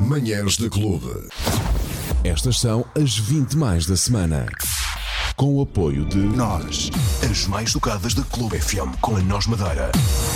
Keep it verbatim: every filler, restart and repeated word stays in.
Manhãs da Clube. Estas são as vinte mais da semana. Com o apoio de Nós, as mais tocadas da Clube F M, com a Nós Madeira.